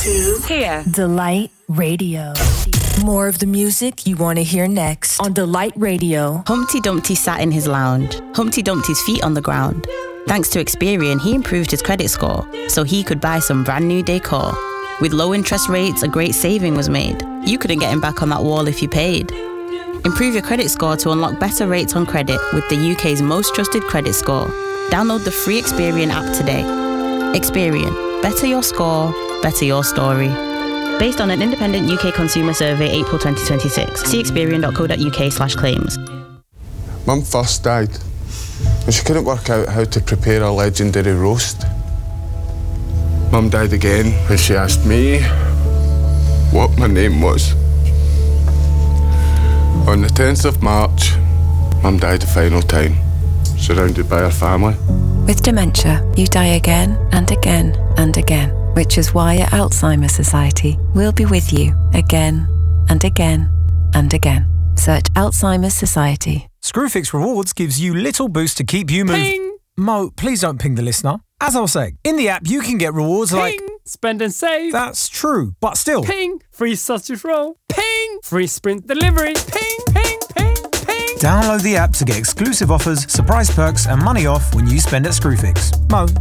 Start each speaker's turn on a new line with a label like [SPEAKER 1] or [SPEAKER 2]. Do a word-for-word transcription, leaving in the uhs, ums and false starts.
[SPEAKER 1] to
[SPEAKER 2] here.
[SPEAKER 3] Delight Radio. More of the music you want to hear next on Delight Radio.
[SPEAKER 4] Humpty Dumpty sat in his lounge, Humpty Dumpty's feet on the ground. Thanks to Experian, he improved his credit score so he could buy some brand new decor. With low interest rates, a great saving was made. You couldn't get him back on that wall if you paid. Improve your credit score to unlock better rates on credit with the U K's most trusted credit score. Download the free Experian app today. Experian. Better your score, better your story. Based on an independent U K consumer survey, April twenty twenty-six. See experian.co.uk slash claims.
[SPEAKER 5] Mum first died, and she couldn't work out how to prepare a legendary roast. Mum died again when she asked me what my name was. On the tenth of March, Mum died the final time, surrounded by her family.
[SPEAKER 6] With dementia, you die again and again and again, which is why at Alzheimer's Society, we'll be with you again and again and again. Search Alzheimer's Society.
[SPEAKER 7] Screwfix Rewards gives you little boost to keep you moving.
[SPEAKER 8] Ping!
[SPEAKER 7] Mo, please don't ping the listener. As I was saying, in the app you can get rewards
[SPEAKER 8] Ping!
[SPEAKER 7] like...
[SPEAKER 8] Spend and save.
[SPEAKER 7] That's true, but still.
[SPEAKER 8] Ping! Free sausage roll. Ping! Free sprint delivery. Ping! Ping! Ping! Ping!
[SPEAKER 7] Download the app to get exclusive offers, surprise perks and money off when you spend at Screwfix. Mo,